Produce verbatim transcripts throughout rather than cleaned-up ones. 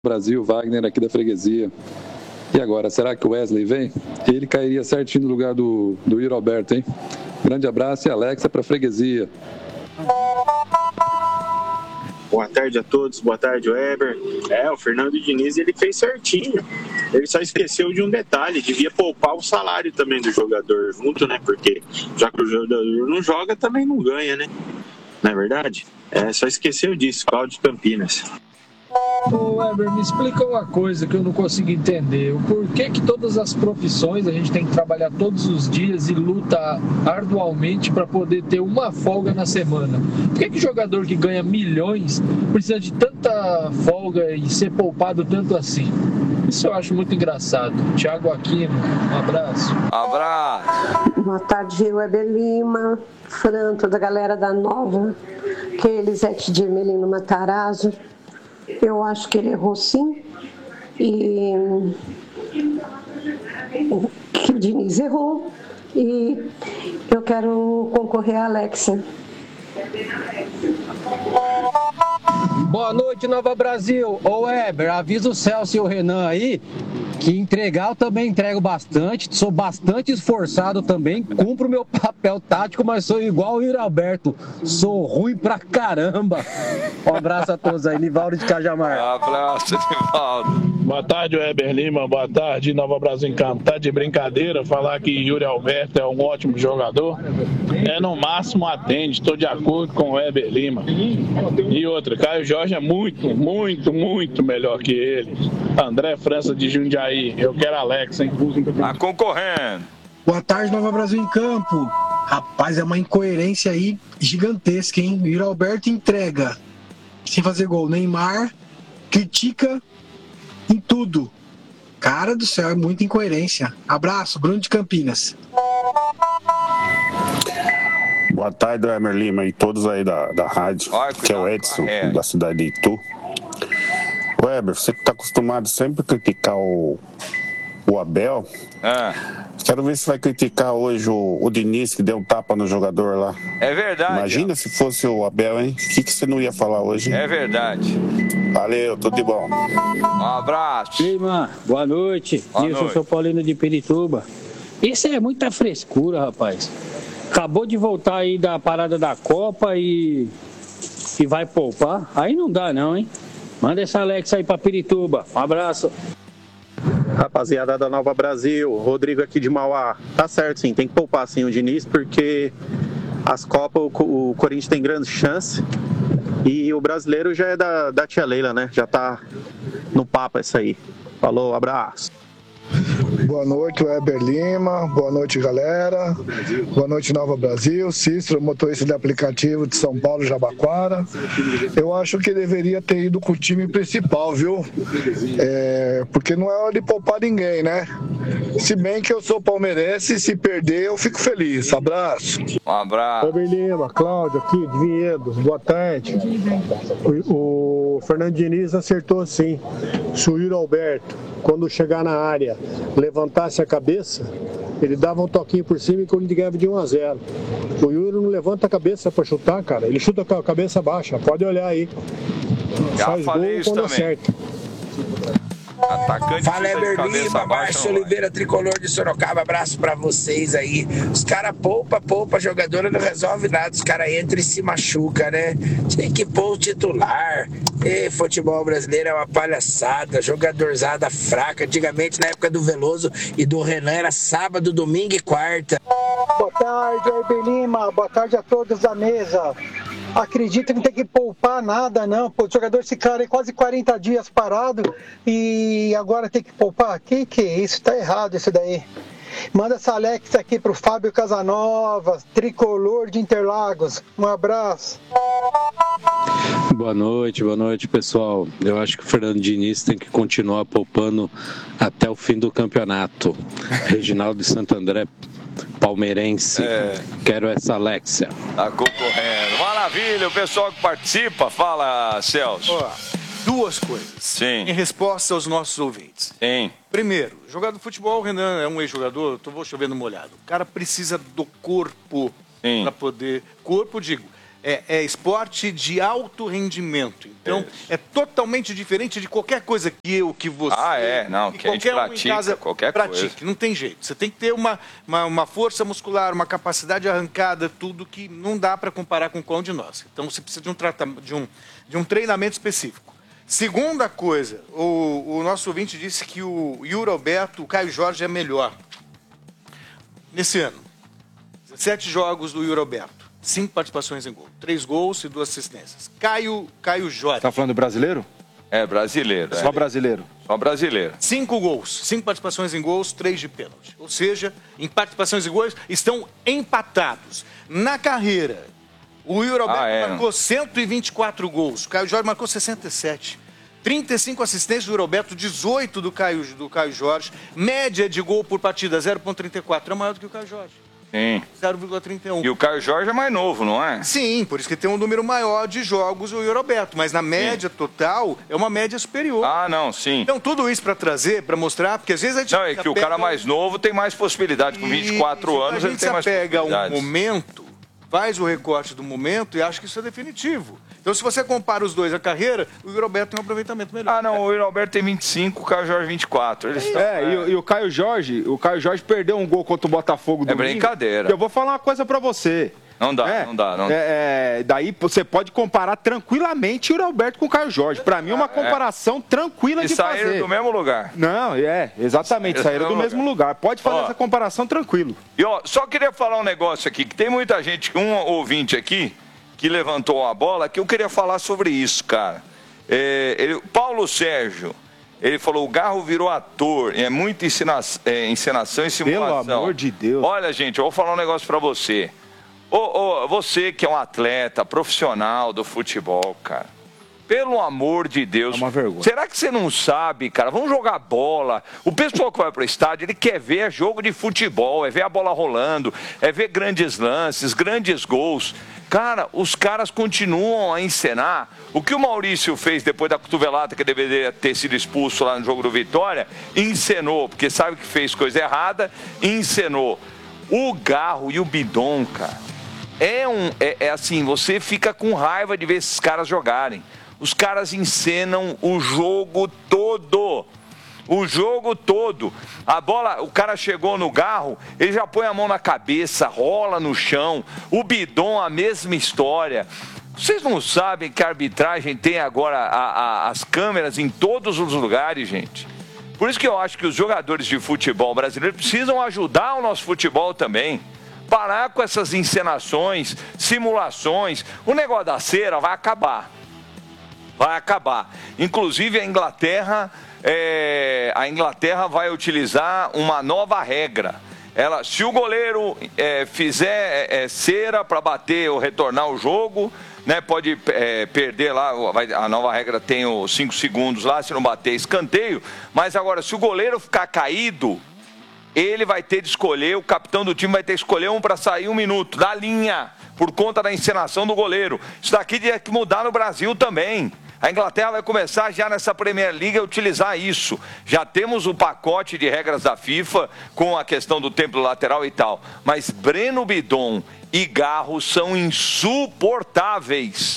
Brasil, Wagner aqui da freguesia. E agora, será que o Wesley vem? Ele cairia certinho no lugar do, do Yuri Alberto, hein? Grande abraço e Alexa para freguesia. Boa tarde a todos, boa tarde, Weber. É, o Fernando Diniz, ele fez certinho. Ele só esqueceu de um detalhe, devia poupar o salário também do jogador junto, né? Porque já que o jogador não joga, também não ganha, né? Não é verdade? É, só esqueceu disso, Cláudio Campinas. Ô Weber, me explica uma coisa que eu não consigo entender. O porquê que todas as profissões a gente tem que trabalhar todos os dias e luta arduamente para poder ter uma folga na semana? Por que que jogador que ganha milhões precisa de tanta folga e ser poupado tanto assim? Isso eu acho muito engraçado. Thiago Aquino, um abraço. Abraço. Boa tarde, Weber Lima, Fran, toda a galera da Nova, que Elisete de Ermelino Matarazzo. Eu acho que ele errou sim, e que o Diniz errou, e eu quero concorrer à Alexa. Boa noite, Nova Brasil. Ô Weber, avisa o Celso e o Renan aí que entregar eu também entrego bastante, sou bastante esforçado também, cumpro o meu papel tático, mas sou igual o Yuri Alberto, sou ruim pra caramba. Um abraço a todos aí, Nivaldo de Cajamar. Um abraço, Nivaldo. Boa tarde, Weber Lima, boa tarde, Nova Brasil em Campo. Tá de brincadeira falar que Yuri Alberto é um ótimo jogador? É, no máximo atende, estou de acordo com o Weber Lima. E outra, Caio Jorge é muito, muito, muito melhor que ele. André França de Jundiaí, eu quero Alex, hein? Tá concorrendo. Boa tarde, Nova Brasil em Campo. Rapaz, é uma incoerência aí gigantesca, hein? Yuri Alberto entrega sem fazer gol. Neymar critica em tudo. Cara do céu, é muita incoerência. Abraço, Bruno de Campinas. Boa tarde, Emer Lima e todos aí da, da rádio, Ai, que é o Edson, da cidade de Itu. Weber, você que está acostumado sempre a criticar o, o Abel, ah. quero ver se vai criticar hoje o, o Diniz, que deu um tapa no jogador lá. É verdade. Imagina ó. se fosse o Abel, hein? O que, que você não ia falar hoje? É verdade. Valeu, tudo de bom. Um abraço. Lima, boa noite. Boa Nilson noite. São Paulino de Pirituba. Isso é muita frescura, rapaz. Acabou de voltar aí da parada da Copa e, e vai poupar. Aí não dá não, hein? Manda essa Alexa aí pra Pirituba. Um abraço. Rapaziada da Nova Brasil, Rodrigo aqui de Mauá. Tá certo sim, tem que poupar sim o Diniz, porque as Copas o, o Corinthians tem grande chance. E o brasileiro já é da, da tia Leila, né? Já tá no papo essa aí. Falou, abraço. Boa noite, Weber Lima. Boa noite, galera. Boa noite, Nova Brasil. Cícero, motorista de aplicativo de São Paulo, Jabaquara. Eu acho que deveria ter ido com o time principal, viu? É, porque não é hora de poupar ninguém, né? Se bem que eu sou palmeirense, se perder eu fico feliz. Abraço. Um abraço. Weber Lima, Cláudio aqui de Vinhedo. Boa tarde. O, o Fernando Diniz acertou sim. Se o Yuri Alberto, quando chegar na área, levantasse a cabeça, ele dava um toquinho por cima e o Corinthians ganhava de um a zero. O Yuri não levanta a cabeça para chutar, cara. Ele chuta com a cabeça baixa. Pode olhar aí. Já Faz falei gol isso quando também. acerta. Atacante. Fala, Eber Lima, Márcio Oliveira, tricolor de Sorocaba, abraço pra vocês aí. Os caras poupa, poupa, jogadora não resolve nada, os caras entram e se machucam, né? Tem que pôr o titular. E futebol brasileiro é uma palhaçada, jogadorzada fraca. Antigamente, na época do Veloso e do Renan, era sábado, domingo e quarta. Boa tarde, Eber Lima, boa tarde a todos da mesa. Acredito que não tem que poupar nada, não. Pô, os jogadores ficaram quase quarenta dias parados e agora tem que poupar? Que que é isso? Tá errado isso daí. Manda essa Alexa aqui pro Fábio Casanova, tricolor de Interlagos. Um abraço. Boa noite, boa noite, pessoal. Eu acho que o Fernando Diniz tem que continuar poupando até o fim do campeonato. Reginaldo de Santo André, palmeirense. É. Quero essa Alexa. Tá concorrendo. Maravilha, o pessoal que participa. Fala, Celso. Ó, duas coisas. Sim. Em resposta aos nossos ouvintes. Sim. Primeiro, jogador de futebol, o Renan é um ex-jogador, tô vou chovendo molhado. O cara precisa do corpo para poder... Corpo, digo, É, é esporte de alto rendimento. Então, é. é totalmente diferente de qualquer coisa que eu, que você... Ah, é. Não, que, que a gente qualquer um pratica, em casa qualquer pratique. coisa. Não tem jeito. Você tem que ter uma, uma, uma força muscular, uma capacidade arrancada, tudo que não dá para comparar com qual de nós. Então, você precisa de um, tratamento, de um, de um treinamento específico. Segunda coisa, o, o nosso ouvinte disse que o Yuri Alberto, o Caio Jorge é melhor. Nesse ano, dezessete jogos do Yuri Alberto, cinco participações em gol, três gols e duas assistências. Caio, Caio Jorge. Tá falando do brasileiro? É, brasileiro. Só é. brasileiro. Só brasileiro. Cinco gols, cinco participações em gols, três de pênalti. Ou seja, em participações em gols, estão empatados. Na carreira, o Yuri Alberto ah, é. marcou cento e vinte e quatro gols, o Caio Jorge marcou sessenta e sete. trinta e cinco assistências do Yuri Alberto, dezoito do Caio, do Caio Jorge. Média de gol por partida, zero vírgula trinta e quatro. É maior do que o Caio Jorge. Sim. zero vírgula trinta e um. E o Caio Jorge é mais novo, não é? Sim, por isso que tem um número maior de jogos o Yuri Alberto. Mas na média sim. total, é uma média superior. Ah, não, sim. Então tudo isso para trazer, para mostrar, porque às vezes a gente... Não, é que o cara mais novo tem mais possibilidade. Com vinte e quatro e, anos ele tem mais possibilidades. A gente pega um momento, faz o recorte do momento e acha que isso é definitivo. Então, se você compara os dois, a carreira, o Yuri Alberto tem um aproveitamento melhor. Ah, não, o Yuri Alberto tem vinte e cinco, o Caio Jorge vinte e quatro. Eles estão... É, é. E, e o Caio Jorge, o Caio Jorge perdeu um gol contra o Botafogo do É brincadeira. Eu vou falar uma coisa pra você. Não dá, é, não dá. Não... É, é, daí você pode comparar tranquilamente o Yuri Alberto com o Caio Jorge. Pra mim é uma comparação é. tranquila e de fazer. E saíram do mesmo lugar. Não, é, exatamente, saíram, saíram do lugar. mesmo lugar. Pode fazer ó, essa comparação tranquilo. E ó, só queria falar um negócio aqui, que tem muita gente, um ouvinte aqui, que levantou a bola, que eu queria falar sobre isso, cara. É, ele, Paulo Sérgio, ele falou, o Garro virou ator, é muita ensina, é, encenação e simulação. Pelo amor de Deus. Olha, gente, eu vou falar um negócio pra você. Ô, ô, você que é um atleta profissional do futebol, cara, pelo amor de Deus. É uma vergonha. Será que você não sabe, cara? Vamos jogar bola. O pessoal que vai pro estádio, ele quer ver jogo de futebol, é ver a bola rolando, é ver grandes lances, grandes gols. Cara, os caras continuam a encenar. O que o Maurício fez depois da cotovelada, que deveria ter sido expulso lá no jogo do Vitória, encenou, porque sabe que fez coisa errada, encenou. O Garro e o Bidon, cara, é, um, é, é assim, você fica com raiva de ver esses caras jogarem. Os caras encenam o jogo todo. O jogo todo. A bola, o cara chegou no Garro, ele já põe a mão na cabeça, rola no chão. O Bidon, a mesma história. Vocês não sabem que a arbitragem tem agora a, a, as câmeras em todos os lugares, gente? Por isso que eu acho que os jogadores de futebol brasileiro precisam ajudar o nosso futebol também. Parar com essas encenações, simulações. O negócio da cera vai acabar. Vai acabar. Inclusive a Inglaterra, é, a Inglaterra vai utilizar uma nova regra. Ela, se o goleiro é, fizer é, cera para bater ou retornar o jogo, né, pode é, perder lá, vai, a nova regra tem os cinco segundos lá, se não bater escanteio, mas agora se o goleiro ficar caído, ele vai ter de escolher, o capitão do time vai ter de escolher um para sair um minuto, da linha, por conta da encenação do goleiro. Isso daqui tem que mudar no Brasil também. A Inglaterra vai começar já nessa Premier League a utilizar isso. Já temos o pacote de regras da FIFA com a questão do tempo lateral e tal. Mas Breno Bidon e Garro são insuportáveis.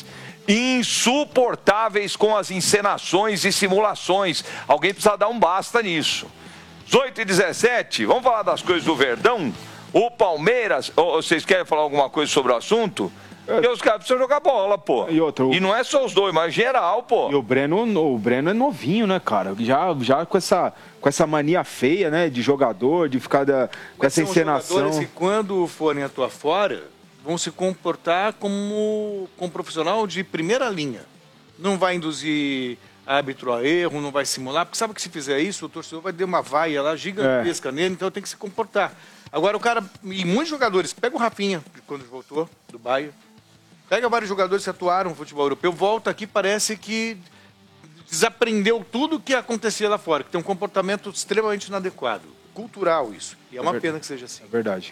Insuportáveis com as encenações e simulações. Alguém precisa dar um basta nisso. dezoito e dezessete, vamos falar das coisas do Verdão? O Palmeiras, ou vocês querem falar alguma coisa sobre o assunto? Porque os caras precisam jogar bola, pô. E, outro, e não é só os dois, mas geral, pô. E o Breno, o Breno é novinho, né, cara? Já, já com, essa, com essa mania feia, né, de jogador, de ficar da, com essa encenação. São jogadores que quando forem atuar fora, vão se comportar como, como profissional de primeira linha. Não vai induzir árbitro a erro, não vai simular, porque sabe que se fizer isso, o torcedor vai dar uma vaia lá gigantesca é. nele, então tem que se comportar. Agora o cara, e muitos jogadores, pega o Rafinha, quando voltou do Bayern, pega vários jogadores que atuaram no futebol europeu, volta aqui, parece que desaprendeu tudo o que acontecia lá fora, que tem um comportamento extremamente inadequado. Cultural isso. E é uma é pena que seja assim. É verdade.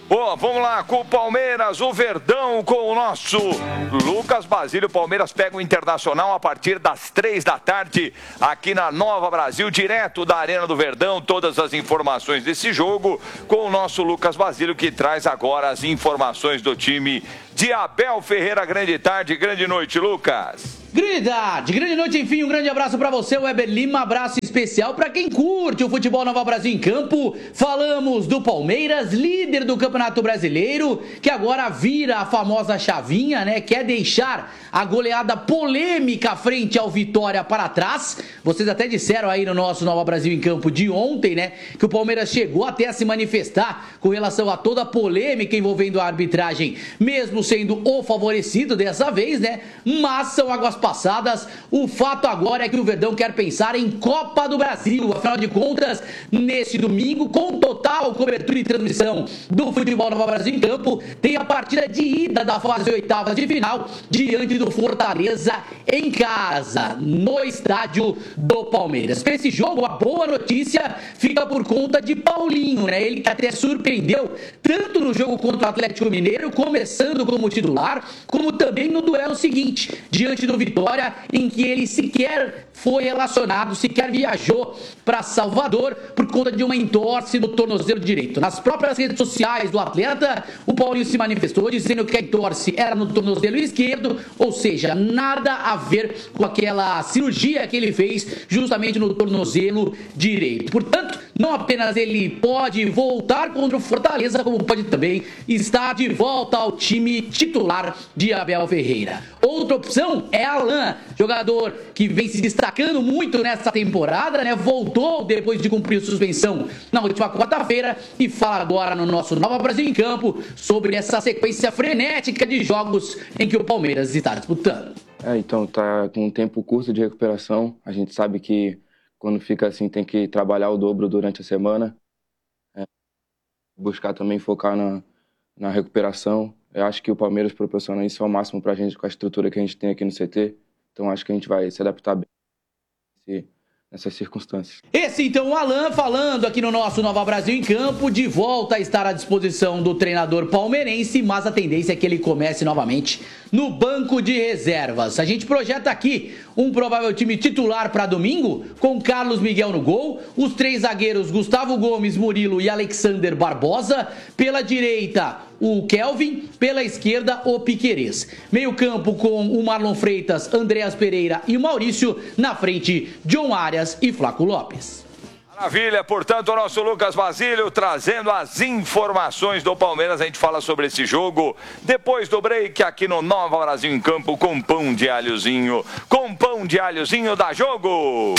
Bom, vamos lá com o Palmeiras, o Verdão com o nosso Lucas Basílio. O Palmeiras pega o Internacional a partir das três da tarde aqui na Nova Brasil, direto da Arena do Verdão. Todas as informações desse jogo com o nosso Lucas Basílio, que traz agora as informações do time de Abel Ferreira. Grande tarde, grande noite, Lucas. Grande tarde, grande noite, enfim, um grande abraço pra você, Weber Lima, abraço especial pra quem curte o futebol Nova Brasil em campo. Falamos do Palmeiras, líder do Campeonato Brasileiro, que agora vira a famosa chavinha, né? Quer deixar a goleada polêmica frente ao Vitória para trás. Vocês até disseram aí no nosso Nova Brasil em campo de ontem, né? Que o Palmeiras chegou até a se manifestar com relação a toda a polêmica envolvendo a arbitragem, mesmo sendo o favorecido dessa vez, né? Mas são águas passadas. O fato agora é que o Verdão quer pensar em Copa do Brasil. Afinal de contas, neste domingo, com total cobertura e transmissão do futebol Nova Brasil em campo, tem a partida de ida da fase oitava de final diante do Fortaleza em casa, no estádio do Palmeiras. Para esse jogo, a boa notícia fica por conta de Paulinho, né? Ele que até surpreendeu tanto no jogo contra o Atlético Mineiro, começando como titular, como também no duelo seguinte, diante do Vitória, em que ele sequer foi relacionado, sequer viajou para Salvador por conta de uma entorse no tornozelo direito. Nas próprias redes sociais do atleta, o Paulinho se manifestou dizendo que a entorse era no tornozelo esquerdo, ou seja, nada a ver com aquela cirurgia que ele fez justamente no tornozelo direito. Portanto, não apenas ele pode voltar contra o Fortaleza, como pode também estar de volta ao time titular de Abel Ferreira. Outra opção é Alan, jogador que vem se destacando muito nessa temporada, né? Voltou depois de cumprir suspensão na última quarta-feira e fala agora no nosso Nova Brasil em campo sobre essa sequência frenética de jogos em que o Palmeiras está disputando. É, então, tá com um tempo curto de recuperação. A gente sabe que quando fica assim tem que trabalhar o dobro durante a semana. É, buscar também focar na, na recuperação. Eu acho que o Palmeiras proporciona isso ao máximo pra gente com a estrutura que a gente tem aqui no C T. Então acho que a gente vai se adaptar bem nessas circunstâncias. Esse então o Alan falando aqui no nosso Nova Brasil em campo, de volta a estar à disposição do treinador palmeirense, mas a tendência é que ele comece novamente no banco de reservas. A gente projeta aqui um provável time titular para domingo, com Carlos Miguel no gol, os três zagueiros Gustavo Gomes, Murilo e Alexander Barbosa, pela direita o Kelvin, pela esquerda o Piquerez. Meio campo com o Marlon Freitas, Andreas Pereira e o Maurício, na frente John Arias e Flaco Lopes. Maravilha, portanto, o nosso Lucas Basílio trazendo as informações do Palmeiras. A gente fala sobre esse jogo depois do break aqui no Nova Brasil em campo com pão de alhozinho. Com pão de alhozinho dá jogo!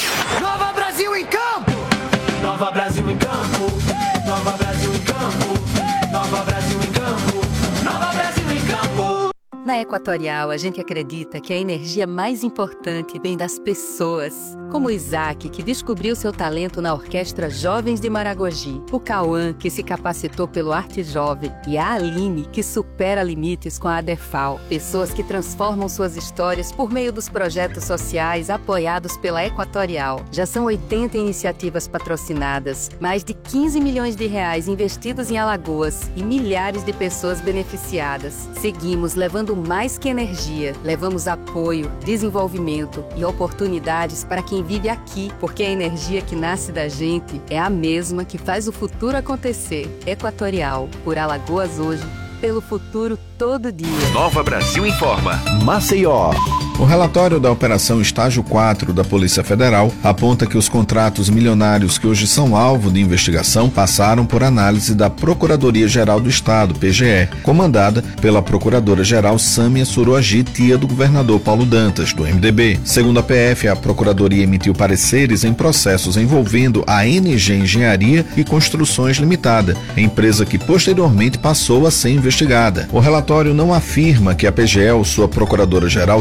Nova Brasil em campo! Nova Brasil em campo! Nova Brasil em campo! Nova Brasil em campo! Nova Brasil em campo! Na Equatorial, a gente acredita que a energia mais importante vem das pessoas. Como o Isaac, que descobriu seu talento na Orquestra Jovens de Maragogi. O Cauã, que se capacitou pelo Arte Jovem. E a Aline, que supera limites com a ADEFAL. Pessoas que transformam suas histórias por meio dos projetos sociais apoiados pela Equatorial. Já são oitenta iniciativas patrocinadas, mais de quinze milhões de reais investidos em Alagoas e milhares de pessoas beneficiadas. Seguimos levando mais que energia, levamos apoio, desenvolvimento e oportunidades para quem vive aqui, porque a energia que nasce da gente é a mesma que faz o futuro acontecer. Equatorial, por Alagoas hoje, pelo futuro todo dia. Nova Brasil informa. Maceió. O relatório da Operação Estágio quatro da Polícia Federal aponta que os contratos milionários que hoje são alvo de investigação passaram por análise da Procuradoria-Geral do Estado, P G E, comandada pela Procuradora-Geral Sâmia Suruagi, tia do governador Paulo Dantas, do M D B. Segundo a P F, a Procuradoria emitiu pareceres em processos envolvendo a N G Engenharia e Construções Limitada, empresa que posteriormente passou a ser investigada. O relatório não afirma que a P G E ou sua Procuradora-Geral sejam investigadas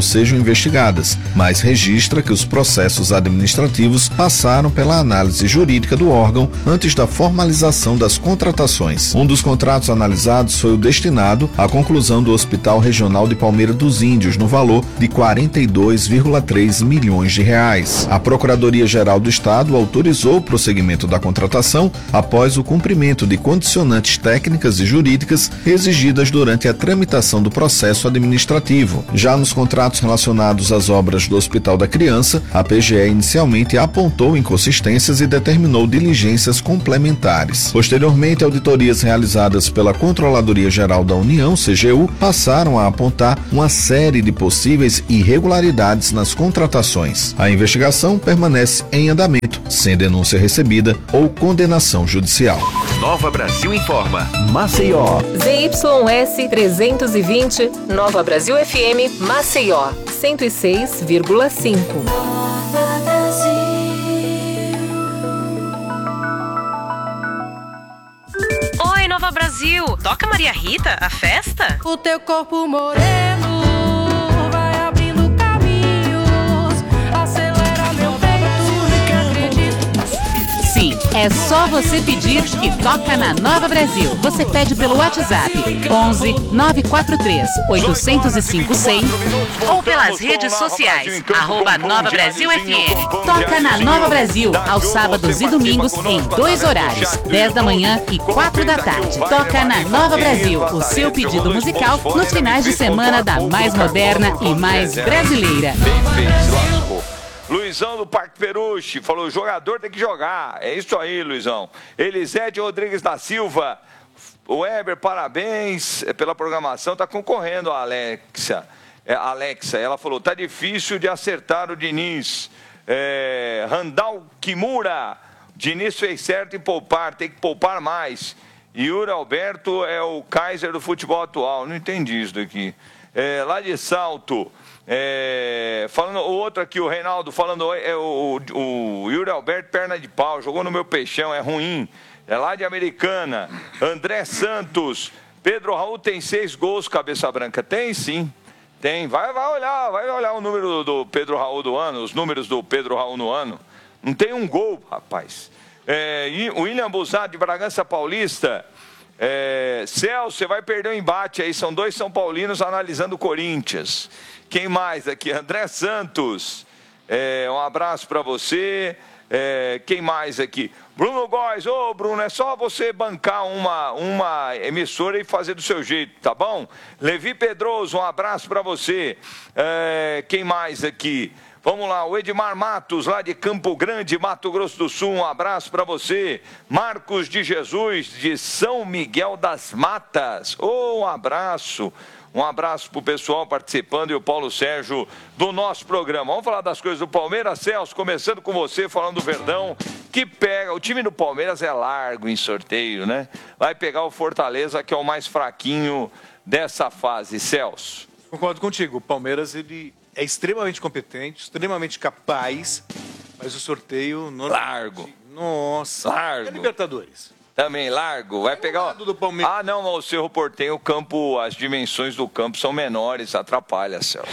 investigadas, mas registra que os processos administrativos passaram pela análise jurídica do órgão antes da formalização das contratações. Um dos contratos analisados foi o destinado à conclusão do Hospital Regional de Palmeira dos Índios, no valor de quarenta e dois vírgula três milhões de reais. A Procuradoria-Geral do Estado autorizou o prosseguimento da contratação após o cumprimento de condicionantes técnicas e jurídicas exigidas durante a tramitação do processo administrativo. Já nos contratos relacionados às obras do Hospital da Criança, a P G E inicialmente apontou inconsistências e determinou diligências complementares. Posteriormente, auditorias realizadas pela Controladoria Geral da União, C G U, passaram a apontar uma série de possíveis irregularidades nas contratações. A investigação permanece em andamento, sem denúncia recebida ou condenação judicial. Nova Brasil Informa, Maceió. Z Y S trezentos e vinte, Nova Brasil F M, Maceió, cento e seis vírgula cinco. Oi, Nova Brasil. Toca Maria Rita, a festa? O teu corpo moreno vai abrindo caminhos, acelera meu peito que acredito. Sim, é só você pedir que toca na Nova Brasil. Você pede pelo WhatsApp onze nove quatro três oito zero cinco cem ou pelas redes sociais, arroba Nova Brasil F M. Toca na Nova Brasil, aos sábados e domingos, em dois horários, dez da manhã e quatro da tarde. Toca na Nova Brasil, o seu pedido musical nos finais de semana da mais moderna e mais brasileira. Luizão do Parque Peruche falou: o jogador tem que jogar. É isso aí, Luizão. Elisete Rodrigues da Silva. O Weber, parabéns pela programação. Está concorrendo a Alexa. É, Alexa, ela falou: tá difícil de acertar o Diniz. É, Randall Kimura. Diniz fez certo em poupar, tem que poupar mais. Yuri Alberto é o Kaiser do futebol atual. Não entendi isso daqui. É, lá de Salto. É, falando, o outro aqui, o Reinaldo, falando, é o, o, o Yuri Alberto, perna de pau, jogou no meu peixão, é ruim. É lá de Americana. André Santos. Pedro Raul tem seis gols, cabeça branca. Tem sim, tem. Vai, vai olhar, vai olhar o número do Pedro Raul do ano, os números do Pedro Raul no ano. Não tem um gol, rapaz. É, William Buzat de Bragança Paulista. É, Celso, você vai perder o embate aí. São dois São Paulinos analisando o Corinthians. Quem mais aqui? André Santos. É, um abraço para você. É, quem mais aqui? Bruno Góes. Ô, Bruno, é só você bancar uma, uma emissora e fazer do seu jeito, tá bom? Levi Pedroso, um abraço para você. É, quem mais aqui? Vamos lá, o Edmar Matos, lá de Campo Grande, Mato Grosso do Sul, um abraço para você. Marcos de Jesus, de São Miguel das Matas. Oh, um abraço. Um abraço para o pessoal participando e o Paulo Sérgio do nosso programa. Vamos falar das coisas do Palmeiras, Celso, começando com você, falando do Verdão, que pega... O time do Palmeiras é largo em sorteio, né? Vai pegar o Fortaleza, que é o mais fraquinho dessa fase. Celso. Concordo contigo. O Palmeiras, ele é extremamente competente, extremamente capaz, mas o sorteio... Largo. Nossa. Largo. É Libertadores. Também largo, vai pegar... Do Palmeiras. Ah, não, o Cerro Porteño, o campo, as dimensões do campo são menores, atrapalha, Celso.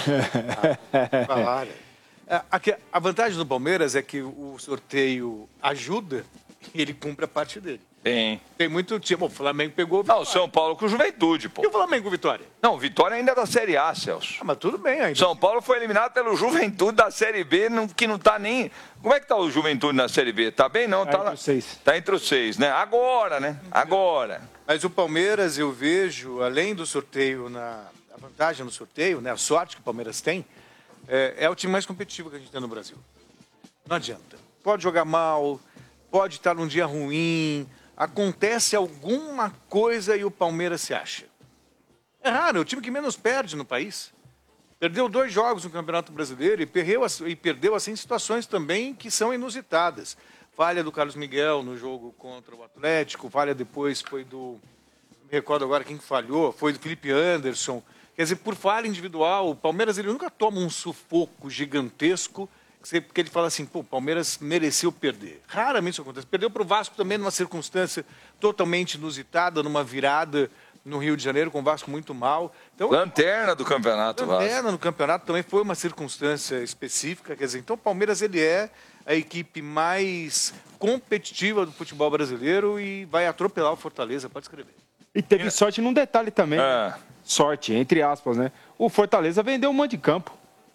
ah, a vantagem do Palmeiras é que o sorteio ajuda e ele cumpre a parte dele. Tem. Tem muito time. O Flamengo pegou... Não, o São Paulo com o Juventude, pô. E o Flamengo com Vitória? Não, Vitória ainda é da Série A, Celso. Ah, mas tudo bem ainda. São Paulo foi eliminado pelo Juventude da Série B, não, que não tá nem... Como é que tá o Juventude na Série B? Tá bem, não? Tá, tá entre lá... os seis. Tá entre os seis, né? Agora, né? Agora. Mas o Palmeiras, eu vejo, além do sorteio, na... a vantagem no sorteio, né? A sorte que o Palmeiras tem, é, é o time mais competitivo que a gente tem no Brasil. Não adianta. Pode jogar mal, pode estar num dia ruim... Acontece alguma coisa e o Palmeiras se acha. É raro, é o time que menos perde no país. Perdeu dois jogos no Campeonato Brasileiro e perdeu, e perdeu assim, situações também que são inusitadas. Falha do Carlos Miguel no jogo contra o Atlético, falha depois foi do... Me recordo agora quem falhou, foi do Felipe Anderson. Quer dizer, por falha individual, o Palmeiras ele nunca toma um sufoco gigantesco porque ele fala assim, pô, o Palmeiras mereceu perder. Raramente isso acontece. Perdeu para o Vasco também numa circunstância totalmente inusitada, numa virada no Rio de Janeiro, com o Vasco muito mal. Então, Lanterna do campeonato, Vasco. Lanterna no campeonato também foi uma circunstância específica. Quer dizer, então o Palmeiras ele é a equipe mais competitiva do futebol brasileiro e vai atropelar o Fortaleza, pode escrever. E teve sorte num detalhe também. É. Sorte, entre aspas, né? O Fortaleza vendeu um monte de campo.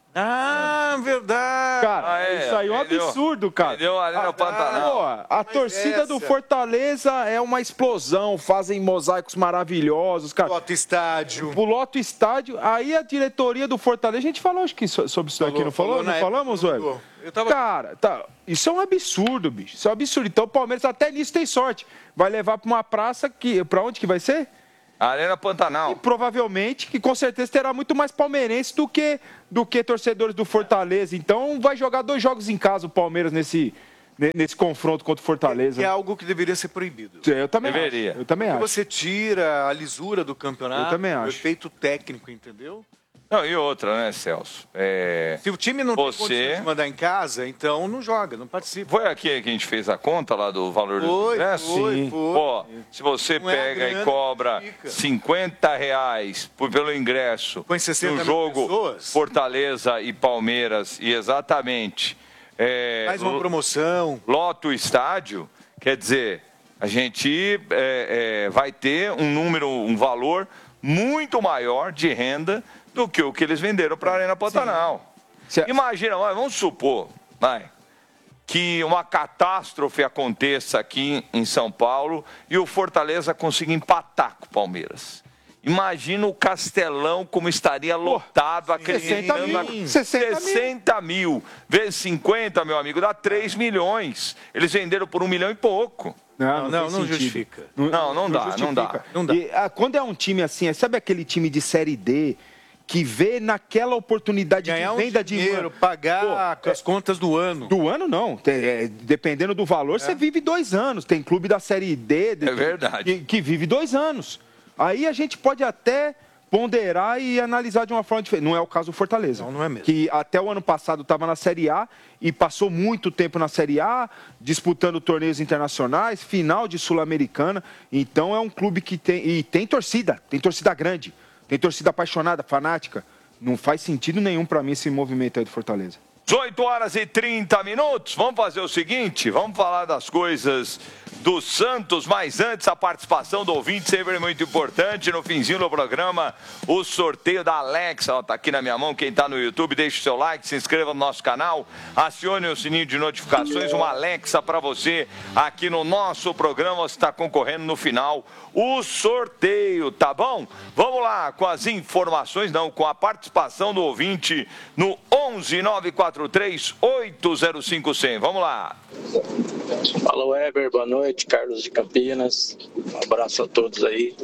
Ah, verdade. Cara, Ah, é, isso aí é um vendeu- absurdo, cara. vendeu ali no Ah, Pantanal. pô, a Mas torcida essa- do Fortaleza é uma explosão, fazem mosaicos maravilhosos, cara. Lota estádio. O loto estádio. Aí a diretoria do Fortaleza, a gente falou acho que so- sobre isso daqui, não falou? falou Não na falamos, época, velho? eu tava- Cara, tá, isso é um absurdo, bicho. Isso é um absurdo. Então o Palmeiras até nisso tem sorte. Vai levar pra uma praça que. Pra onde que vai ser? Arena Pantanal. E provavelmente, que com certeza terá muito mais palmeirense do que, do que torcedores do Fortaleza. Então vai jogar dois jogos em casa o Palmeiras nesse, ne- nesse confronto contra o Fortaleza. Que é algo que deveria ser proibido. Eu também Deveria. acho. Eu também Porque acho. você tira a lisura do campeonato, Eu também o acho. efeito técnico, entendeu? Não, e outra, né, Celso? É... Se o time não tem Você- condições de mandar em casa, então não joga, não participa. Foi aqui que a gente fez a conta lá do valor do Foi, ingresso? foi, Sim. foi. Ó, se você Não é a pega grana e cobra que fica. cinquenta reais por, pelo ingresso Põe sessenta no mil jogo pessoas. Fortaleza e Palmeiras, e exatamente... É, Mais uma promoção. Lota o estádio, quer dizer, a gente é, é, vai ter um número, um valor muito maior de renda do que o que eles venderam para a Arena Pantanal. Imagina, vai, vamos supor, vai, que uma catástrofe aconteça aqui em São Paulo e o Fortaleza consiga empatar com o Palmeiras. Imagina o Castelão como estaria lotado, acreditando... sessenta mil. sessenta mil. sessenta mil. Vezes cinquenta, meu amigo, dá três milhões. Eles venderam por um milhão e pouco. Não, Não, tem não sentido. justifica. Não, não dá, não dá. justifica. Não dá. E, ah, quando é um time assim, sabe aquele time de Série D que vê naquela oportunidade Ganhar de um venda de dinheiro, pagar Pô, as contas do ano. Do ano, não. Tem- é, dependendo do valor, você vive dois anos. Tem clube da Série D de- É verdade. Que, que vive dois anos. Aí a gente pode até ponderar e analisar de uma forma diferente. Não é o caso do Fortaleza. Não, não é mesmo. Que até o ano passado estava na Série A e passou muito tempo na Série A, disputando torneios internacionais, final de Sul-Americana. Então é um clube que tem... E tem torcida, tem torcida grande, tem torcida apaixonada, fanática. Não faz sentido nenhum para mim esse movimento aí do Fortaleza. dezoito horas e trinta minutos. Vamos fazer o seguinte, vamos falar das coisas do Santos, mas antes a participação do ouvinte sempre muito importante. No finzinho do programa, o sorteio da Alexa, ó, tá aqui na minha mão. Quem tá no YouTube, deixe o seu like, se inscreva no nosso canal, acione o sininho de notificações. Uma Alexa para você aqui no nosso programa. Você está concorrendo no final o sorteio, tá bom? Vamos lá com as informações, não, com a participação do ouvinte no onze nove quatro três oito zero cinco zero zero. Vamos lá. Fala, Weber, boa noite, Carlos de Campinas, um abraço a todos aí.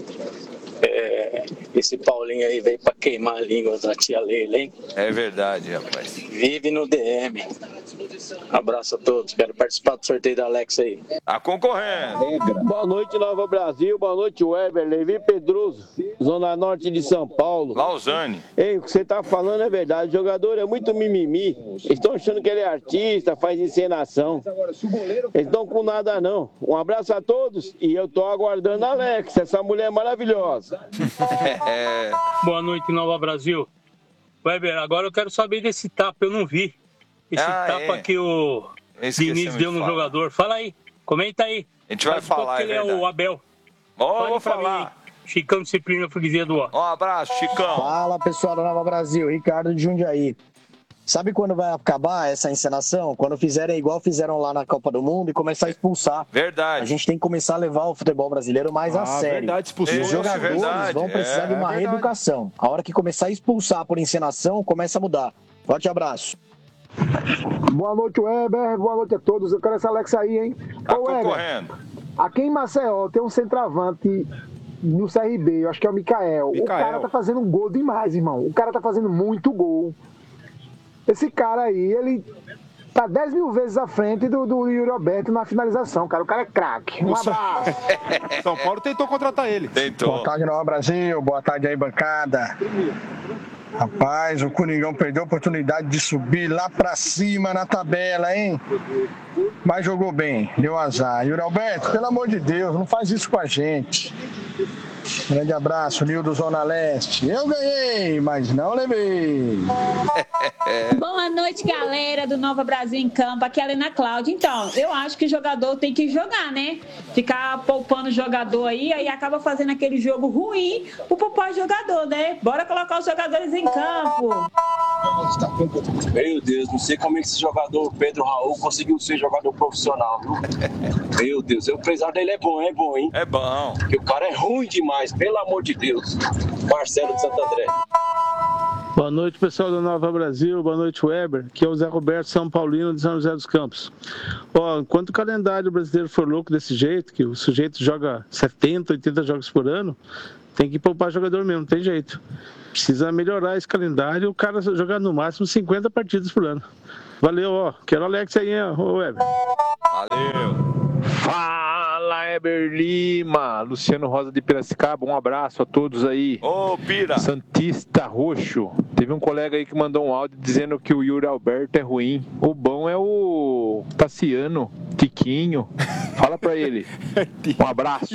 É, esse Paulinho aí veio pra queimar a língua da tia Leila, hein? É verdade, rapaz. Vive no D M. Abraço a todos, quero participar do sorteio da Alex aí. Tá concorrendo. Boa noite, Nova Brasil. Boa noite, Weber. Levi Pedroso, Zona Norte de São Paulo. Lausanne. Ei, o que você tá falando é verdade. O jogador é muito mimimi. Eles estão achando que ele é artista, faz encenação. Eles estão com nada, não. Um abraço a todos e eu tô aguardando a Alex, essa mulher maravilhosa. É. Boa noite, Nova Brasil. Weber, agora eu quero saber desse tapa, eu não vi. Esse Ah, tapa é. que o Esquecemos Diniz de deu no falar. jogador. Fala aí, comenta aí. A gente vai Faz de conta falar, que é ele é verdade. o Abel. Ó, Fala vou aí pra mim, falar. hein? Chicão Disciplina, freguesia do ó. Um abraço, Chicão. Fala, pessoal da Nova Brasil, Ricardo de Jundiaí. Sabe quando vai acabar essa encenação? Quando fizerem igual fizeram lá na Copa do Mundo e começar a expulsar. Verdade. A gente tem que começar a levar o futebol brasileiro mais a Ah, sério. verdade, expulsou. E os Isso, jogadores verdade. vão precisar É, de uma é verdade. reeducação. A hora que começar a expulsar por encenação, começa a mudar. Forte abraço. Boa noite, Weber. Boa noite a todos. Eu quero essa Alexa aí, hein? Tá Ô, Weber, concorrendo. aqui em Maceió tem um centroavante no C R B, eu acho que é o Mikael. Mikael. O cara tá fazendo um gol demais, irmão. O cara tá fazendo muito gol. Esse cara aí, ele tá dez mil vezes à frente do, do Yuri Alberto na finalização, cara. O cara é craque. Um abraço. São Paulo tentou contratar ele. Tentou. Boa tarde, Nova Brasil. Boa tarde aí, bancada. Rapaz, o Coringão perdeu a oportunidade de subir lá pra cima na tabela, hein? Mas jogou bem, deu azar. Yuri Alberto, pelo amor de Deus, não faz isso com a gente. Grande abraço, Nildo Zona Leste. Eu ganhei, mas não levei. Boa noite, galera do Nova Brasil em Campo. Aqui é a Helena Cláudia. Então, eu acho que o jogador tem que jogar, né? Ficar poupando o jogador aí, aí acaba fazendo aquele jogo ruim pro poupar o jogador, né? Bora colocar os jogadores em campo. Meu Deus, não sei como é que esse jogador, Pedro Raul, conseguiu ser jogador profissional, viu? Meu Deus, o empresário dele é bom, é bom, hein? É bom. Porque o cara é ruim demais, pelo amor de Deus. Marcelo de Santo André. Boa noite, pessoal do Nova Brasil. Boa noite, Weber. Aqui é o Zé Roberto, São Paulino de São José dos Campos. Ó, enquanto o calendário brasileiro for louco desse jeito, que o sujeito joga setenta, oitenta jogos por ano, tem que poupar jogador mesmo, não tem jeito. Precisa melhorar esse calendário e o cara jogar no máximo cinquenta partidas por ano. Valeu, ó. Quero o Alex aí, hein, ó, Weber. Valeu. Fala, Heber Lima, Luciano Rosa de Piracicaba, um abraço a todos aí. Ô, Pira. Santista Roxo. Teve um colega aí que mandou um áudio dizendo que o Yuri Alberto é ruim. O bom é o Tassiano, Tiquinho. Fala pra ele. Um abraço.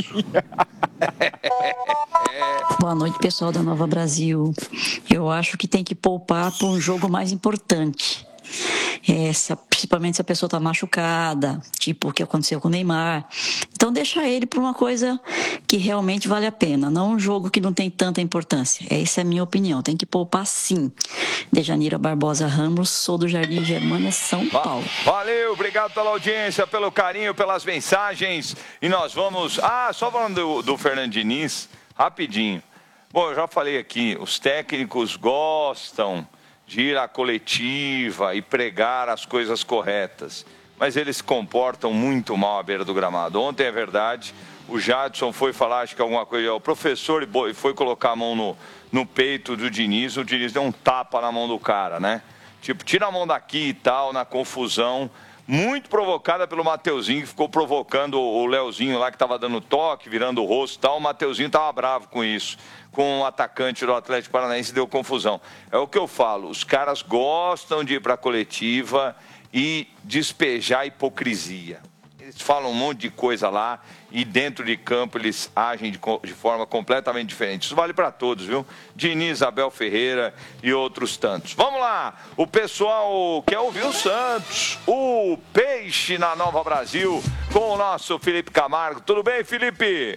Boa noite, pessoal da Nova Brasil. Eu acho que tem que poupar para um jogo mais importante. Essa, principalmente se a pessoa está machucada, tipo o que aconteceu com o Neymar. Então deixa ele para uma coisa que realmente vale a pena, não um jogo que não tem tanta importância. Essa é a minha opinião, tem que poupar sim. Dejanira Barbosa Ramos, sou do Jardim Germânia, São Paulo. Valeu, obrigado pela audiência, pelo carinho, pelas mensagens. E nós vamos... Ah, só falando do, do Fernando Diniz, rapidinho. Bom, eu já falei aqui, os técnicos gostam de ir à coletiva e pregar as coisas corretas, mas eles se comportam muito mal à beira do gramado. Ontem, é verdade, o Jadson foi falar, acho que alguma coisa, o professor e foi colocar a mão no, no peito do Diniz, o Diniz deu um tapa na mão do cara, né? Tipo, tira a mão daqui e tal, na confusão, muito provocada pelo Mateuzinho, que ficou provocando o Leozinho lá, que estava dando toque, virando o rosto e tal. O Mateuzinho estava bravo com isso, com o atacante do Atlético Paranaense, deu confusão. É o que eu falo, os caras gostam de ir para a coletiva e despejar hipocrisia. Eles falam um monte de coisa lá e dentro de campo eles agem de, de forma completamente diferente. Isso vale para todos, viu? Diniz, Abel Ferreira e outros tantos. Vamos lá, o pessoal quer ouvir o Santos, o Peixe na Nova Brasil, com o nosso Felipe Camargo. Tudo bem, Felipe?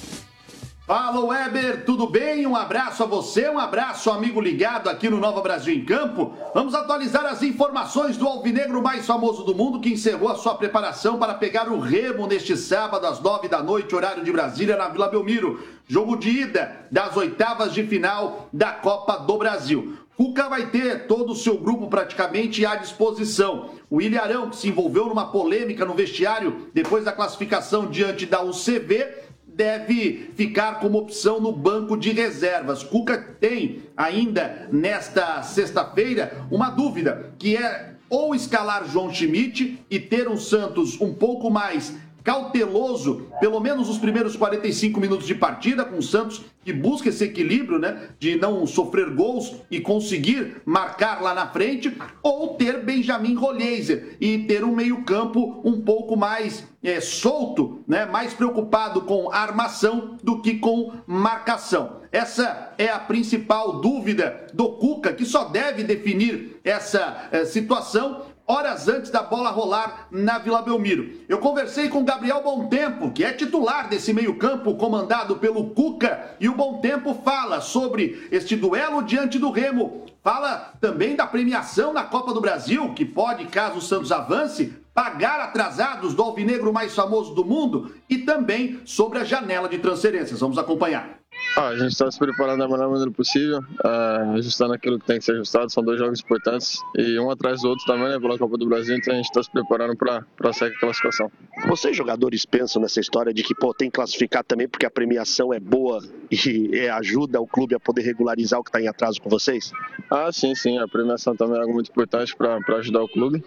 Fala, Weber, tudo bem? Um abraço a você, um abraço, amigo ligado aqui no Nova Brasil em Campo. Vamos atualizar as informações do alvinegro mais famoso do mundo, que encerrou a sua preparação para pegar o Remo neste sábado às nove da noite, horário de Brasília, na Vila Belmiro. Jogo de ida das oitavas de final da Copa do Brasil. Cuca vai ter todo o seu grupo praticamente à disposição. O Ilharão, que se envolveu numa polêmica no vestiário depois da classificação diante da U C V, deve ficar como opção no banco de reservas. Cuca tem ainda nesta sexta-feira uma dúvida, que é ou escalar João Schmidt e ter um Santos um pouco mais cauteloso, pelo menos os primeiros quarenta e cinco minutos de partida, com o Santos que busca esse equilíbrio, né, de não sofrer gols e conseguir marcar lá na frente, ou ter Benjamin Rollheiser e ter um meio-campo um pouco mais é, solto, né, mais preocupado com armação do que com marcação. Essa é a principal dúvida do Cuca, que só deve definir essa é, situação horas antes da bola rolar na Vila Belmiro. Eu conversei com Gabriel Bontempo, que é titular desse meio-campo comandado pelo Cuca, e o Bontempo fala sobre este duelo diante do Remo. Fala também da premiação na Copa do Brasil, que pode, caso o Santos avance, pagar atrasados do alvinegro mais famoso do mundo, e também sobre a janela de transferências. Vamos acompanhar. Ah, a gente está se preparando da melhor maneira possível, uh, ajustando aquilo que tem que ser ajustado. São dois jogos importantes e um atrás do outro também, né, pela Copa do Brasil, então a gente está se preparando para sair com a classificação. Vocês, jogadores, pensam nessa história de que pô, tem que classificar também porque a premiação é boa e é, ajuda o clube a poder regularizar o que está em atraso com vocês? Ah, sim, sim, a premiação também é algo muito importante para ajudar o clube.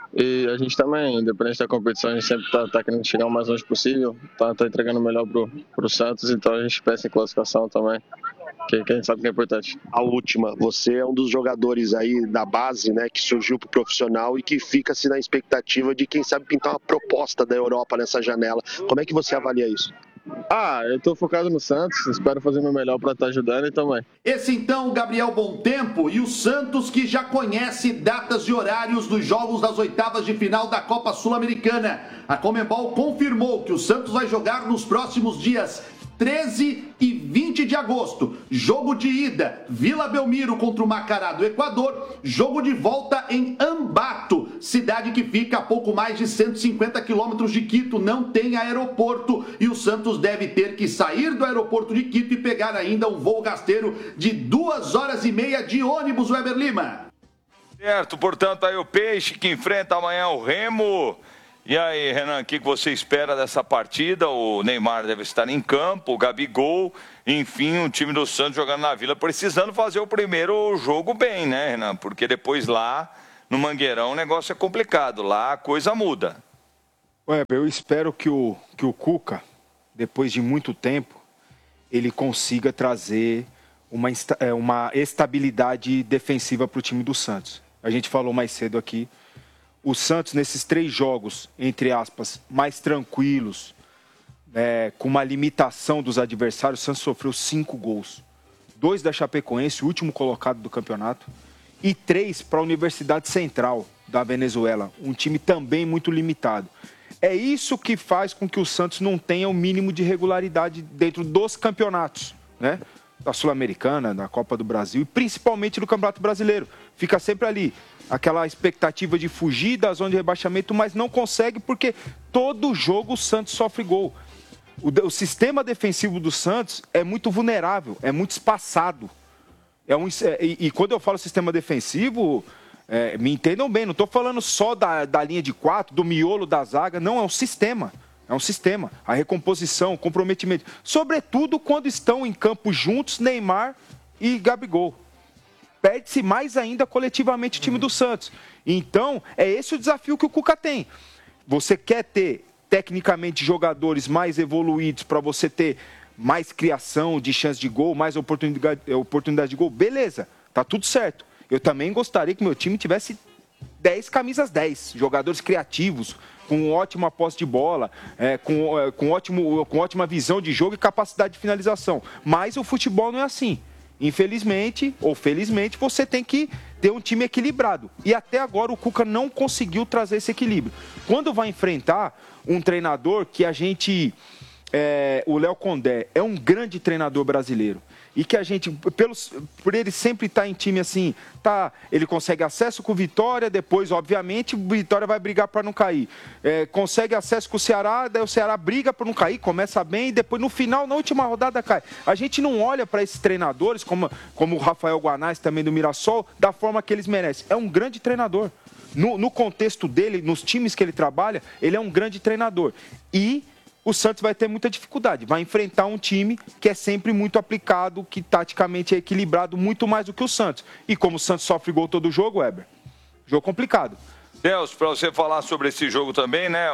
E a gente também, independente da competição, a gente sempre está tá querendo chegar o mais longe possível, está tá entregando o melhor para o Santos, então a gente pensa em classificação também, que, que a gente sabe que é importante. A última, você é um dos jogadores aí da base, né, que surgiu para o profissional e que fica-se na expectativa de quem sabe pintar uma proposta da Europa nessa janela. Como é que você avalia isso? Ah, eu tô focado no Santos, espero fazer o meu melhor para estar ajudando e também. Esse então, o Gabriel Bontempo e o Santos, que já conhece datas e horários dos jogos das oitavas de final da Copa Sul-Americana. A Conmebol confirmou que o Santos vai jogar nos próximos dias treze e vinte de agosto. Jogo de ida, Vila Belmiro contra o Macará do Equador. Jogo de volta em Ambato, cidade que fica a pouco mais de cento e cinquenta quilômetros de Quito. Não tem aeroporto e o Santos deve ter que sair do aeroporto de Quito e pegar ainda um voo rasteiro de duas horas e meia de ônibus, Weber Lima. Certo, portanto, aí o Peixe que enfrenta amanhã o Remo. E aí, Renan, o que você espera dessa partida? O Neymar deve estar em campo, o Gabigol, enfim, o time do Santos jogando na Vila, precisando fazer o primeiro jogo bem, né, Renan? Porque depois lá, no Mangueirão, o negócio é complicado, lá a coisa muda. Ué, eu espero que o, que o Cuca, depois de muito tempo, ele consiga trazer uma, uma estabilidade defensiva para o time do Santos. A gente falou mais cedo aqui. O Santos, nesses três jogos, entre aspas, mais tranquilos, é, com uma limitação dos adversários, o Santos sofreu cinco gols. Dois da Chapecoense, o último colocado do campeonato, e três para a Universidade Central da Venezuela, um time também muito limitado. É isso que faz com que o Santos não tenha o mínimo de regularidade dentro dos campeonatos, né? Da Sul-Americana, da Copa do Brasil e principalmente do Campeonato Brasileiro. Fica sempre ali, aquela expectativa de fugir da zona de rebaixamento, mas não consegue porque todo jogo o Santos sofre gol. O, o sistema defensivo do Santos é muito vulnerável, é muito espaçado. É um, é, e, e quando eu falo sistema defensivo, é, me entendam bem, não estou falando só da, da linha de quatro, do miolo da zaga, não, é um sistema. É um sistema. A recomposição, o comprometimento. Sobretudo quando estão em campo juntos Neymar e Gabigol. Perde-se mais ainda coletivamente o time do Santos. Então, é esse o desafio que o Cuca tem. Você quer ter, tecnicamente, jogadores mais evoluídos para você ter mais criação de chance de gol, mais oportunidade, oportunidade de gol? Beleza, tá tudo certo. Eu também gostaria que meu time tivesse dez camisas dez, jogadores criativos, com ótima posse de bola, é, com, é, com, ótimo, com ótima visão de jogo e capacidade de finalização. Mas o futebol não é assim. Infelizmente, ou felizmente, você tem que ter um time equilibrado. E até agora o Cuca não conseguiu trazer esse equilíbrio. Quando vai enfrentar um treinador que a gente... É, o Léo Condé é um grande treinador brasileiro. E que a gente, pelos, por ele sempre estar em time assim, tá, ele consegue acesso com o Vitória, depois, obviamente, o Vitória vai brigar para não cair. É, consegue acesso com o Ceará, daí o Ceará briga para não cair, começa bem, e depois, no final, na última rodada, cai. A gente não olha para esses treinadores, como, como o Rafael Guanais, também do Mirassol, da forma que eles merecem. É um grande treinador. No, no contexto dele, nos times que ele trabalha, ele é um grande treinador. E o Santos vai ter muita dificuldade. Vai enfrentar um time que é sempre muito aplicado, que taticamente é equilibrado muito mais do que o Santos. E como o Santos sofre gol todo jogo, Weber, jogo complicado. Celso, para você falar sobre esse jogo também, né?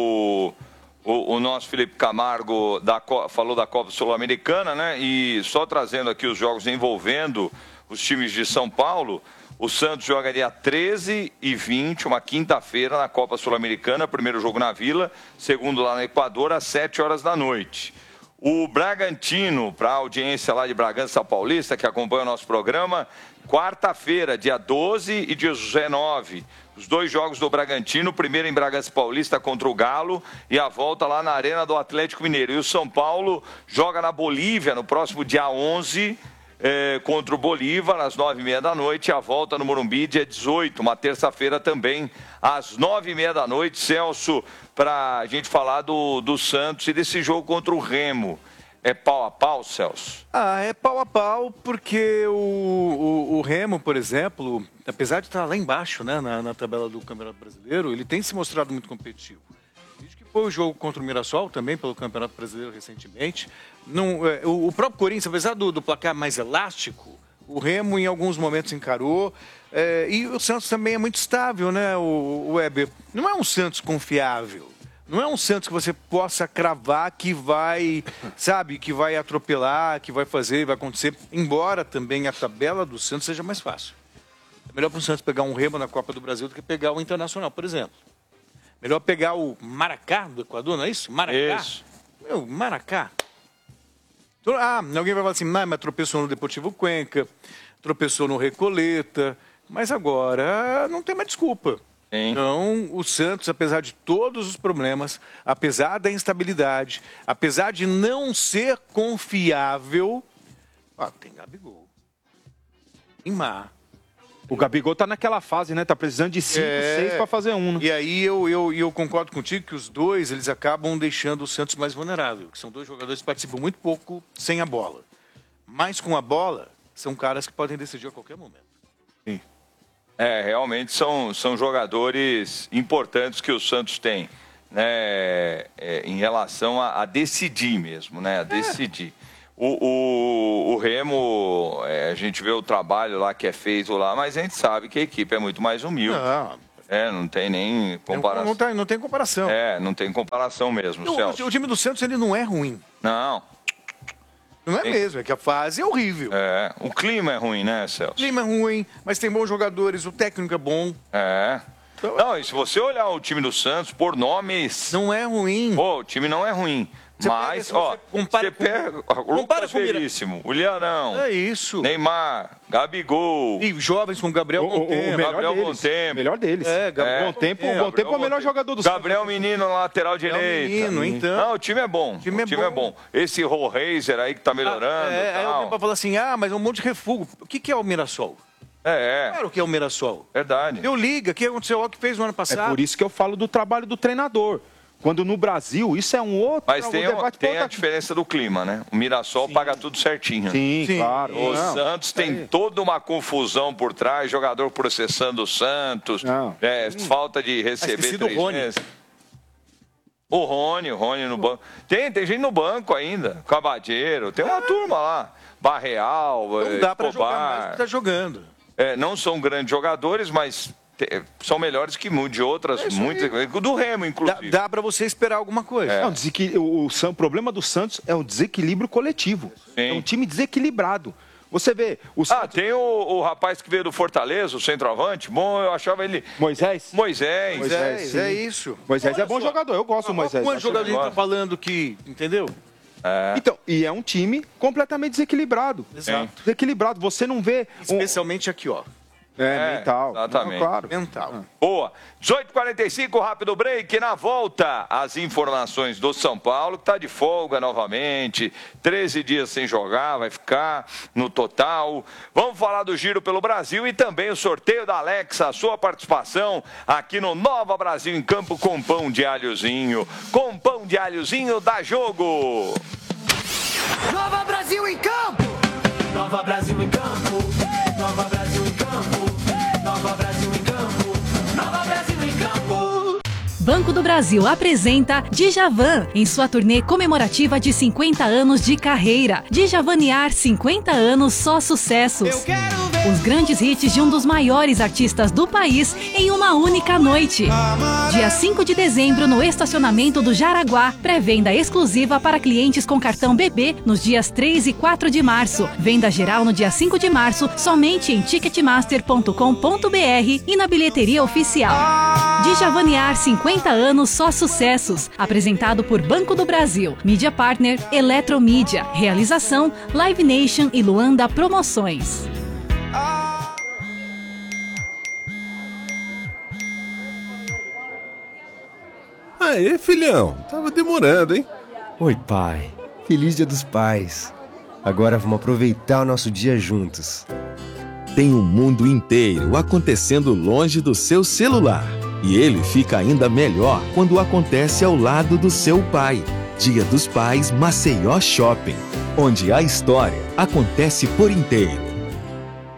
O, o, o nosso Felipe Camargo da, falou da Copa Sul-Americana, né? E só trazendo aqui os jogos envolvendo os times de São Paulo. O Santos joga dia treze e vinte, uma quinta-feira, na Copa Sul-Americana. Primeiro jogo na Vila, segundo lá no Equador, às sete horas da noite. O Bragantino, para a audiência lá de Bragança Paulista, que acompanha o nosso programa, quarta-feira, dia doze e dia dezenove. Os dois jogos do Bragantino, o primeiro em Bragança Paulista contra o Galo e a volta lá na Arena do Atlético Mineiro. E o São Paulo joga na Bolívia no próximo dia onze, É, contra o Bolívar, às nove e meia da noite, a volta no Morumbi, dia dezoito, uma terça-feira também, às nove e meia da noite. Celso, para a gente falar do, do Santos e desse jogo contra o Remo. É pau a pau, Celso? Ah, é pau a pau, porque o, o, o Remo, por exemplo, apesar de estar lá embaixo, né, na, na tabela do Campeonato Brasileiro, ele tem se mostrado muito competitivo. Foi o jogo contra o Mirassol, também pelo Campeonato Brasileiro recentemente. Não, é, o, o próprio Corinthians, apesar do, do placar mais elástico, o Remo em alguns momentos encarou. É, e o Santos também é muito estável, né, o, o Weber? Não é um Santos confiável. Não é um Santos que você possa cravar que vai, sabe, que vai atropelar, que vai fazer, vai acontecer. Embora também a tabela do Santos seja mais fácil. É melhor para o Santos pegar um Remo na Copa do Brasil do que pegar o Internacional, por exemplo. Melhor pegar o Maracá do Equador, não é isso? Maracá? Isso. Meu, Maracá. Ah, alguém vai falar assim, mas tropeçou no Deportivo Cuenca, tropeçou no Recoleta, mas agora não tem mais desculpa. Sim. Então, o Santos, apesar de todos os problemas, apesar da instabilidade, apesar de não ser confiável, ah, tem Gabigol. Tem Mar. O Gabigol tá naquela fase, né? Tá precisando de cinco, É. seis pra fazer um. Né? E aí eu, eu, eu concordo contigo que os dois, eles acabam deixando o Santos mais vulnerável, que são dois jogadores que participam muito pouco sem a bola. Mas com a bola, são caras que podem decidir a qualquer momento. Sim. É, realmente são, são jogadores importantes que o Santos tem, né? É, em relação a, a decidir mesmo, né? A decidir. O, o, o Remo, é, a gente vê o trabalho lá que é feito lá, mas a gente sabe que a equipe é muito mais humilde. Não. É, não tem nem comparação. Não, não, tem, não tem comparação. É, não tem comparação mesmo, O, Celso. o time do Santos, ele não é ruim. Não. Não é Tem- mesmo, é que a fase é horrível. É, o clima é ruim, né, Celso? O clima é ruim, mas tem bons jogadores, o técnico é bom. É. Não, e se você olhar o time do Santos por nomes... Não é ruim. Pô, o time não é ruim. Você mas, pega, se ó, você compara você com- pega o compara Lucas com o Mira- Veríssimo, o Lianão, É isso. Neymar, Gabigol. E jovens com Gabriel O- o- o Montempo. melhor Gabriel deles. Montempo. O melhor deles. É, Gabriel Bom tempo, Montempo. bom tempo é o melhor jogador do Gabriel Menino na lateral direita. Menino, então. Não, o time é bom. O time, time é é, bom. Esse Rollraiser aí que tá melhorando. É, aí tal. alguém vai falar assim, ah, mas é um monte de refúgio. O que, que é o Mirassol? É, é. Claro o que é o Mirassol. Verdade. Deu liga, o que aconteceu? Olha o que fez no ano É passado. por isso que eu falo do trabalho do treinador. Quando no Brasil, isso é um outro... Mas um tem, debate tem pra a outra- diferença do clima, né? O Mirassol paga tudo certinho. Sim, Sim. claro. O Não, Santos tem toda uma confusão por trás, jogador processando o Santos, Não. é, falta de receber esqueci do três Rony. meses. O Rony, o Rony no banco. Tem, tem gente no banco ainda, Cabadeiro, tem uma turma lá. Barreal, Não eh, dá pra jogar Escobar. mais do que tá jogando. É, não são grandes jogadores, mas te- são melhores que mu- de outras, muitas. Do Remo, Dá, inclusive. dá pra você esperar alguma coisa. Não, desequil- o, o San- o problema do Santos é o desequilíbrio coletivo. Sim. É um time desequilibrado. Você vê, o Ah, Santos... tem o, o rapaz que veio do Fortaleza, o centroavante. Bom, eu achava ele. Moisés? Moisés. Moisés, sim. é isso. Moisés Olha é bom só. jogador, eu gosto do Moisés. Quantos acho jogadores a gente legal. tá falando que, entendeu? É. Então, e é um time completamente desequilibrado. Exato. Desequilibrado, você não vê... um- Especialmente aqui, ó. É, É, mental. exatamente. Não, claro. Mental. Boa. dezoito e quarenta e cinco, rápido break. Na volta, as informações do São Paulo, que está de folga novamente. treze dias sem jogar, vai ficar no total. Vamos falar do Giro pelo Brasil e também o sorteio da Alexa. A sua participação aqui no Nova Brasil em Campo com pão de alhozinho. Com pão de alhozinho, dá jogo. Nova Brasil em campo! Nova Brasil em campo! Nova Brasil em campo! Nova Brasil em campo! Nova Brasil em campo! Banco do Brasil apresenta Djavan em sua turnê comemorativa de cinquenta anos de carreira. Djavanear cinquenta anos, só sucessos. Os grandes hits de um dos maiores artistas do país em uma única noite. Dia cinco de dezembro no estacionamento do Jaraguá. Pré-venda exclusiva para clientes com cartão B B nos dias três e quatro de março. Venda geral no dia cinco de março somente em ticketmaster ponto com ponto br e na bilheteria oficial. Djavanear cinquenta anos, só sucessos. Apresentado por Banco do Brasil. Mídia Partner Eletromídia. Realização Live Nation e Luanda Promoções. Aê, filhão. Tava demorando, hein? Oi, pai. Feliz Dia dos Pais. Agora vamos aproveitar o nosso dia juntos. Tem um mundo inteiro acontecendo longe do seu celular. E ele fica ainda melhor quando acontece ao lado do seu pai. Dia dos Pais Maceió Shopping, onde a história acontece por inteiro.